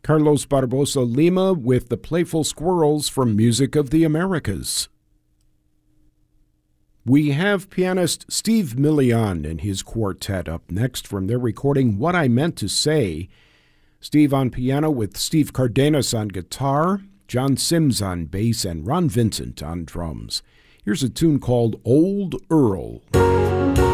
Carlos Barbosa Lima with the Playful Squirrels from Music of the Americas. We have pianist Steve Millian and his quartet up next from their recording What I Meant to Say. Steve on piano with Steve Cardenas on guitar, John Sims on bass, and Ron Vincent on drums. Here's a tune called Old Earl.